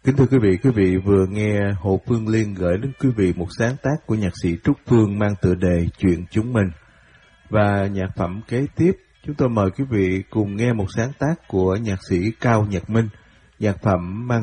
Kính thưa quý vị vừa nghe Hồ Phương Liên gửi đến quý vị một sáng tác của nhạc sĩ Trúc Phương mang tựa đề Chuyện Chúng Mình. Và nhạc phẩm kế tiếp, chúng tôi mời quý vị cùng nghe một sáng tác của nhạc sĩ Cao Nhật Minh, nhạc phẩm mang